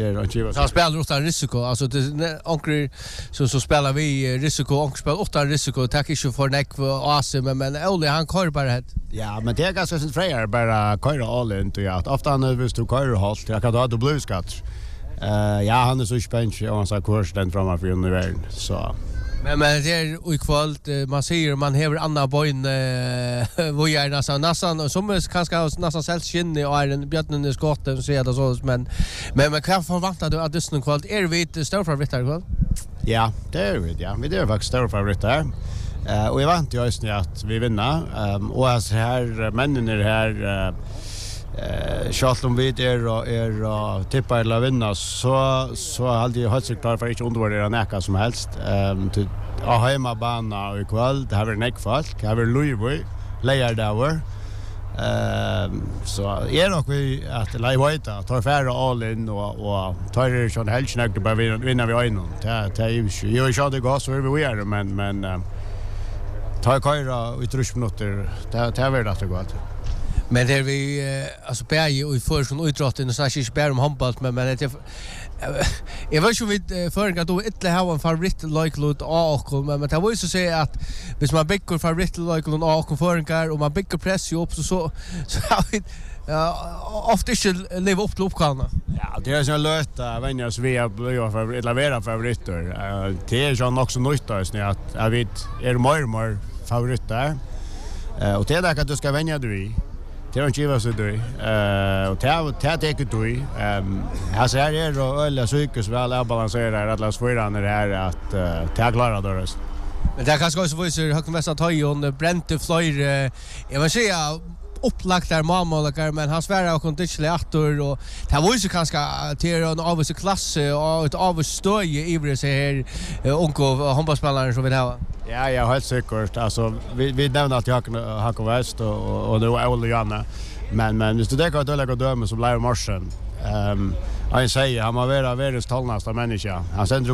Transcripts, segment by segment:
Han spelar utan risiko, alltså det onkel så spelar vi risiko, onkel spelar utan risiko, tack inte för neck för AC men Ole han kör bara det. Ja, men det är ganska sent frejer bara köra all in till att ofta när vi står köra halt, jag kan då blue skatt. Ja, han är så spänd och han sa kurs den framan för under så. Men det är ikväll man ser man har andra boyn vad gör nästan och som kanske nästan själv skinne och en björnen i skotten så är det så men kan förvänta du att det kväll är vi stor favorit här kväll? Ja, det är vi. Ja, vi är faktiskt stor favorit här. Och jag vant ju just att vi vinner och alltså här männen är här Charles om vi är tippar eller vinna så hade jag hållit sig klar för inte undervärdera näka som helst till hemma bana och ikväll det har varit näckfolk det har varit Louisboy lejer där så är nog vi att Leivita tar färre all in och tar det från helgsnack bara vinna vi in det är ju jag det går så vi är men tar köra i 30 minuter det är väl att gå. Men det vi alltså Berge och för från utrotten och snackar inte bara om handboll men det jag vet ju vid förra då inte ha en favorit like och men det var ju så säga att hvis man bygger favorit like och förringar och man bygger press ju upp så ofta inte leva upp till uppgåvorna. Ja, det är så lätt att vänja sig vid att bli lavera favoriter. Det är ju också nytt att jag vet är mer favoriter. Och det är att du ska vänja dig. Det är inte vad så du. Och det tycker du. Alltså här är det öliga psykos väl balanserar att läs för när det här att ta klara då. Men det kanske också visar högt västra tojon bränte flyr. Jag vill säga upplagt där mamma men han svär och kontinuerligt attor och det var ju kanske till en av oss klass och ett av oss stöj i Ivre så här onko handbollsspelaren som vi har. Ja, jag har helt säkert alltså vi nämnde att jag har väst och det var Ole Janne men just det går att lägga dömen som blir marschen. Han säger han var världens talnaste människa. Han sänder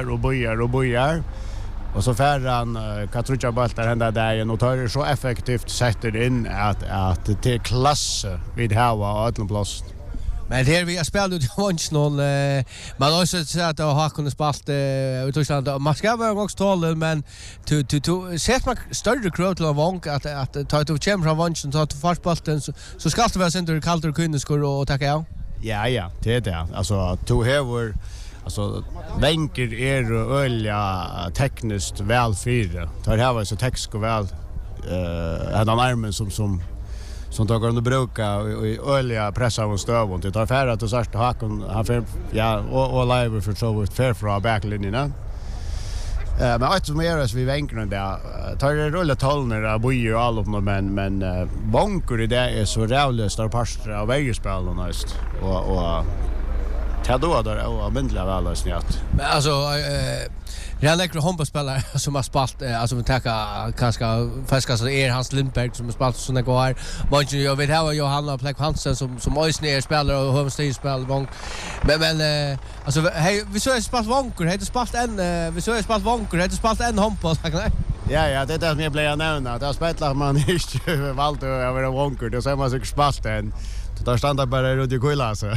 bojar och så färre han Katrucha Baltar hända där och tar det så effektivt sätter in att det är klass vid hava och ödlan plåst. Men här vi har spelat ut vunch någon man har också sett att ha kunnat spalt i Tyskland man ska vara också tål men to sett man större crowd till vank att ta ut champ från vunchen ta till fastbollen så ska det vara center kallt och kunna skor och tacka ja. Ja, det är det. Alltså to have alltså vänker öliga tekniskt väl fyra. Tar här var så text och väl han armen som tar under bruka och öliga pressa och stöv och det tar färra till första hakon han för ja och live för så fair för backlinjen. Men att som är så vi vänker där tar det rulla tallner av bojer all upp men banker i det är så rävlöst av pastor av vägspel och näst och ta då där och myndla väl och snätt. Men alltså jag lägger handbollsspelare som har spalt alltså vi tackar kanske färska så är Hans Lindberg som har spalt såna går. Man jag vet här Johanna Pleck Hansen som Ösner spelar och Hömstig spelar men alltså hej vi så är spalt vankor heter spalt en vi så är spalt vankor heter spalt en handboll. Ja, det är det som jag blir nämna. Där spelar man inte valt över vankor det så man sig spalt en. Där stannar bara Rudi Kuila så.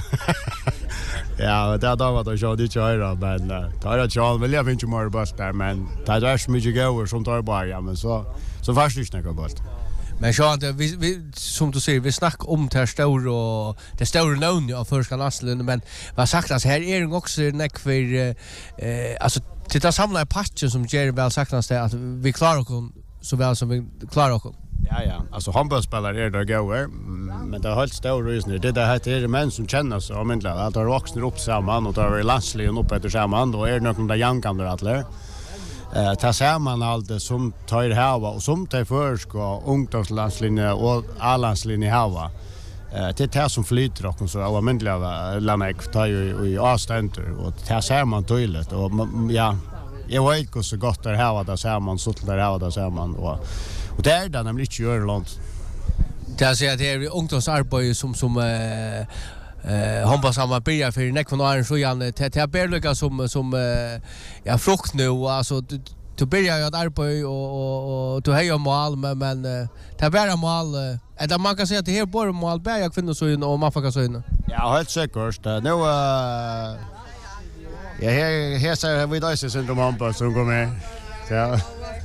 Ja, det har varit så det köra men tar jag själv vill jag inte mer bort där men det är så mycket gåor som tar bara ja men så fast inte något bort. Men så att vi som du säger vi snackar om det stora och det stora namn av förska Naslund men vad sagt alltså här är det också näck för alltså titta samla patchen som Jerry väl sagt att vi klarar oss så väl som vi klarar oss. Ja, alltså handbollsspelare är det gåor men det har hållit stor reason det är män som känner sig om inte att har vuxit upp samman och tar landsligen upp efter samman då är det någon där jankande atler ta samman allt det som tar hava och som tar förska ungdomslandslinje och A-landslinje hava det är som flyter och så av myndliga lanek tar ju i avständer och ta samman tydligt och ja jag vet hur så gott det hava där samman så där hava där samman och det är det nämligen inte gör långt. Det är det är ungdomsarbete som handbollssamma börjar för näck från Arn så Jan till Berluga som ja frukt nu alltså du börjar ju att arbeta och du höjer mål men det är bara mål eller man kan säga att det här bara mål bara kvinnosyn och mannfolkasyn. Ja, helt säkert. Nu ja, här ser vi då syndrom om som kommer. Ja.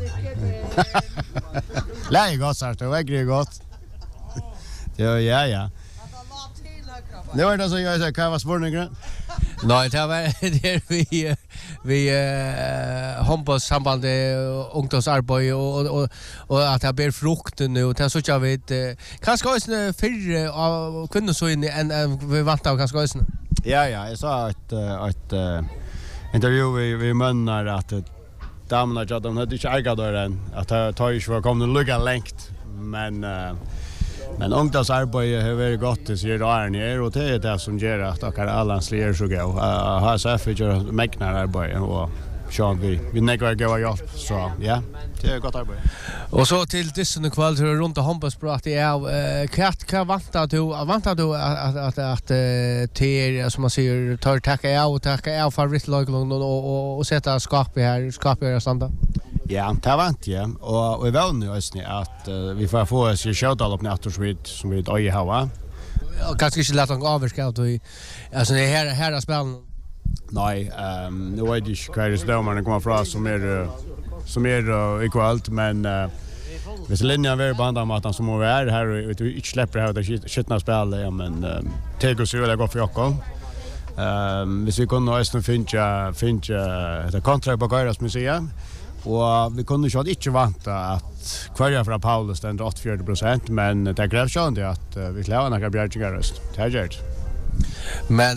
Läge gott så det är gott. Ja. Nu är det så jag säger kan vara spårningen. Nej, det var vi Hombos samband ungdomsarbete och att det blir frukt nu. Det så jag vet kanske också för av kvinnosyn än vi vant av kanske också. Ja, jag sa att intervju vi männar att damerna jag de hade inte ägat den att ta ju för komma lugga längt men ungdomsarbete har varit gott det ser där och det är det som gör att alla slir så gå. HSF gör mäknar arbete och så vi negar gå hjälp så ja det är gott arbete. Och så till dissen kväll hur runt om Hombosbrott är kan vänta du att till som man säger tar tacka av favoritlag och sätta skapet sånt. Ja, det vant jag och vi vann ju att vi får få oss shoutout upp natten som vi då har. Kanske inte låta gå avskärt och alltså det här spelen. Nej, nu vet jag inte vad det är man kommer från som är equalt men hvis linjen är banda matan som är här och vi inte släpper här det skitna spel ja men Tego så det går för Jakob. Hvis vi kunde också finna det kontrakt på Gairas museum och vi kunde ju inte vänta att kvarja från Paulus den 84% men det krävs ju inte att vi klarar några bjärgingar röst. Det är gjort. Men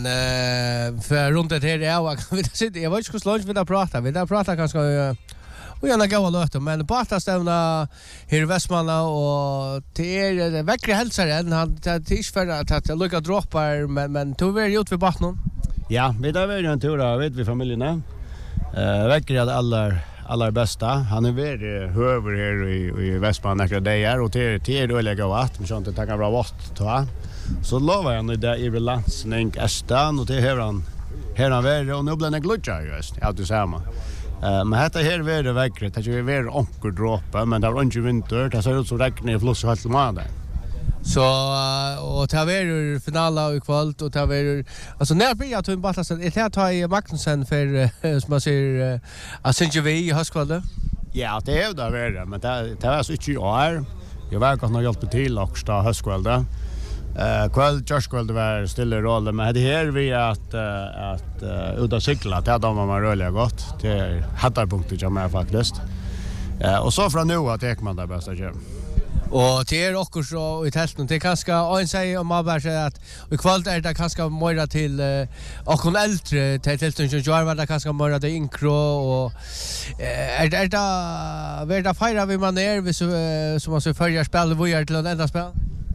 för runt det här kan vi sitta jag vet inte hur långt vi där prata. Vi där pratar kanske och gärna gå och låta men båtastävna här i Västmanna och det är väckre hälsaren han tisch för att lucka droppar men tog vi ut vid botten. Ja, vi där var ju en tur vet vi familjerna. Väckre att allra bästa. Han är väl höver här i Västmanna några dagar och det är då lägga vatt men så inte tacka bra vatt ta. Så lovar jag nu där i balansning Estan och det här han väl och nu blir det glutcha just. Ja, det samma. Men detta här är det väckre. Det är väl onkel droppa men det är inte vinter. Det ser ut som regn i floss helt månaden. Så och ta ver finalen i kvalt och ta ver alltså när blir jag till Battasen det här tar i Magnusen för som man säger att sen vi i höskvällen. Ja, det är det ver men det var så inte år. Jag var kanske nog hjälpa till också höskvällen. Kväll körskväll det var stilla roll men det här vi att uta cykla det hade man rörliga gott till hattarpunkter som är faktiskt. Och så från nu att Ekman där bästa kör. Och det är också så i tälten det kanske en säger om man bara säger att i kvalt är det kanske mer till och en äldre till tälten som gör det kanske mer det inkro och är det fira vi man är som man så följer spel vad gör till en enda spel.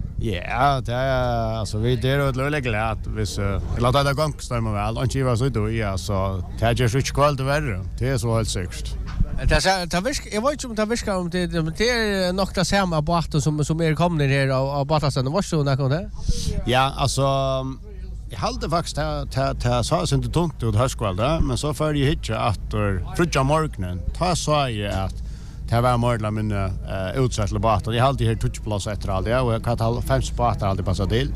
Ja, det är alltså vi det är lite glad att vi låter det gå stämma väl och inte vara så då ja så det är ju så kvalt värre. Det är så helt säkert. Det viskar, jag vet inte om det viskar om det är nog det samma båt som är kommer här av Battasen. Vad så när det? Ja, alltså jag hade faktiskt ta så inte tomt ut höskvälda, men så för jag hitcha att frutja morgonen. Ta så jag att det var mordla min utsatt båt. Jag hade här touchplats efter allt det och jag hade 5 båtar alltid passat till.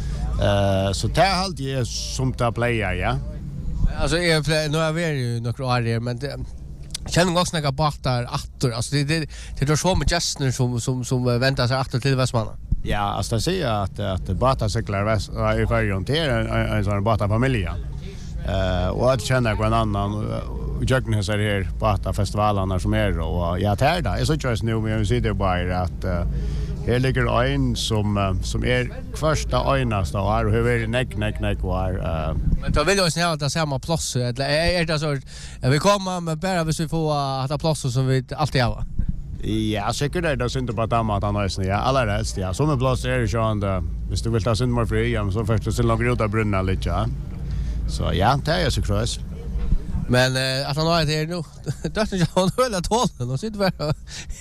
Så det hade jag som ta playa ja. Alltså nu är vi ju några år här men känner också några båtar åter alltså det är så med gäster som väntar sig åter till Västmanna. Ja, alltså det säger att båtar cyklar i färjan till en sån båtfamilj. Och att känna på en annan jag så här båtfestivalerna som är och ja det är det. Jag så just nu vi ser det bara att här ligger en som är första enaste år och hur är näck var men då vill jag snälla att samma plats eller är det så vi kommer med bara hvis vi får att plats som vi alltid har. Ja, säkert det är inte bara damma att annars ja alla rest ja som en plats är ju ändå hvis du vill ta sin mer fri ja så först så långt ut att brunna lite ja. Så ja, det är så cross. Men att han har det här nu. Det är inte han höll tålen och sitter bara.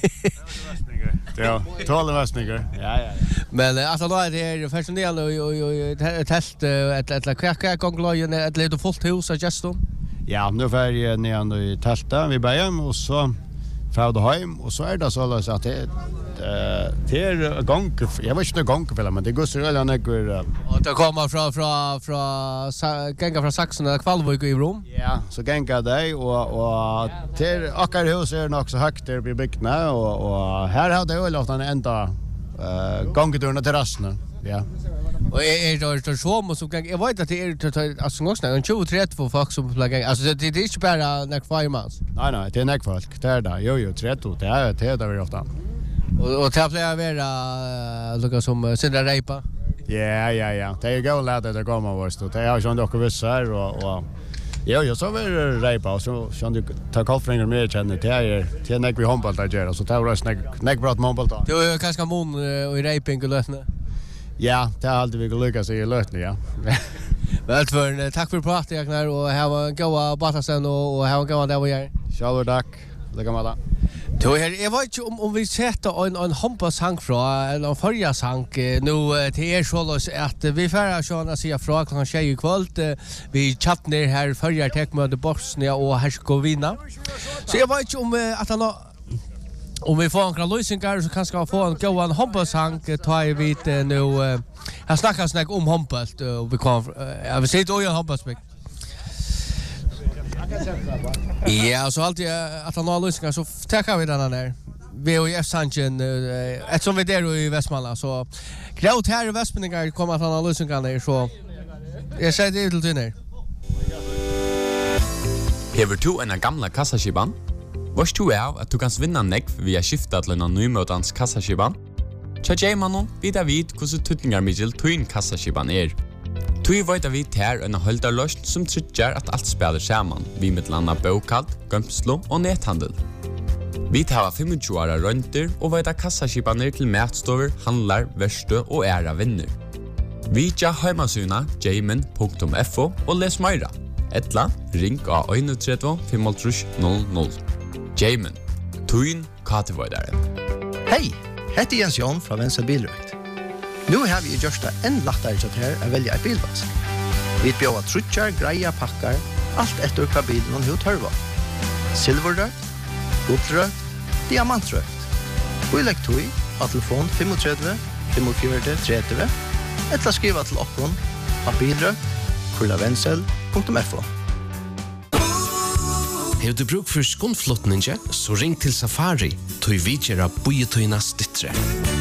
Ja, tålvästningar. Ja. Men att han har det här fascinerande och test ett kräka gånglojen ett lite fullt hus av gästor. Ja, nu får jag ner i tältet vi börjar och så fra det hem och så är det så att det är gång jag vet inte gång för men det går så eller något och det kommer från gänga från Saxon eller Kvalvik i Rom. Ja, så gänga det och till akar hus är nog så högt där vi byggna och här hade jag låtit en ända gångdörren till terrassen. Ja. Och är det så som jag vet att det är alltså också en 23 för folk som lägger alltså det är inte bara när firemans. Nej, det är näck folk. Det är där. Jo, 30 det är det vi ofta. Och det blir vara lukka som Sindra Reipa. Ja. Det är gå lätt det kommer vars då. Det är ju ändå vissa här och jag så vill Reipa och så du ta koffringar med känner det är näck vi handboll där gör så tar oss näck bra handboll då. Det är kanske mon och i Reiping och lösna. Ja, det har alltid vi lyckas i lösning, ja. Välförn, tack för pratet Jagnar och ha en goda batasen och ha en goda dag vi gör. Själv tack. Lycka med det. Då här jag vet inte om vi sätter en hompasang från en förra sang nu till så att vi färra såna sig från klockan 6 ikväll vi chattner här förra tekmöte Bosnia och Herzegovina. Så jag vet inte om att han om vi får några lösningar så kanske få en goda hompasang tar vi nu här snackas om hompast och vi kommer jag vill säga då jag hoppas mig. Ja, så alltid att han har lösningar så tackar vi den där. VHF-sanchen, eftersom vi är där i Västmanland så gröt här i Västmanland kommer att han har lösningar där så jag säger det till dig. Hever du en gamla kassaskiban? Vars du att du kan vinna nekv via skifta til en nymøtans kassaskiban? Tja J-mannen vidar vid hvordan tutningar middel tuin kassaskiban Tui veit vi ter en holdarløst som tryggjar at alt spiller saman, vi mittlanda bokald, gømslo og nethandel. Vi tar 25 åra rønter og veit kassaskibaner til matstover, handlar, verste og æra vinner. Vi tja heimasuna jamin.fo og les meira. Etla, ring av 31 500. Jamin, tuin katevoidaren. Hei, heter Jens Jon fra Vensa Bilrøyt. Nu har vi gjort det enn lettere til her å velge et bilvask. Vi bjør trutjar, greia, pakkar, alt etter hva bilen og hva tørva. Silverrøkt, gullrøkt, diamantrøkt. Og i legg tog av telefon 35 45 30 eller skriva til okkon av bilrøkt@vensel.fo. Har du bruk for skånflottninge, så ring til Safari, tog vi gjør av bojetøyna stittre.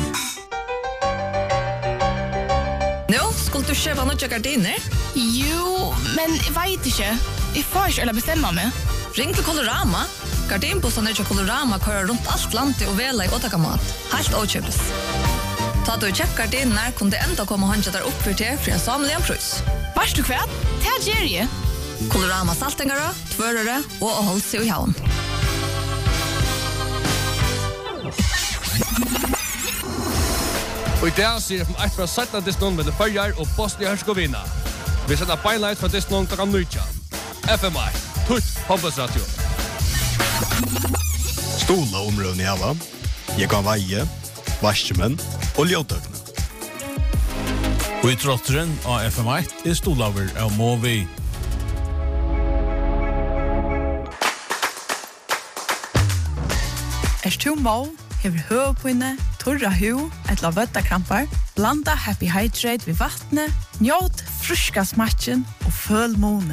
Nå, skulle du kjøpe noen gardiner? Jo, men jeg vet ikke. Jeg får ikke eller bestemme meg. Ring til Colorama. Gardinbossene til Colorama kører rundt alt landet og vela i åtakamat. Helt åkjøpes. Ta du kjøpt gardiner, kunne det enda komme håndja der opp for til for en samlig en prøys. Vars du kvært? Det er Jerry. Colorama saltingere, tvørere og å holde seg i havn. Og i dag sier jeg fra et fra 17. disnån med Førjar og Bosnia-Herzegovina. Vi sender beinleit fra disnån klokka 9. FMI, Tutt Hombasradio. Stola områden i hava. Jeg kan veie, vaskjemenn og ljøtøkene. Og i trotteren av FMI er stolaver av Movi. Er du må, hever høvpinne, torra hu, etla vøttakrampar, blanda Happy Hydrate ved vattnet, njåt fruska smatchen og føl månen.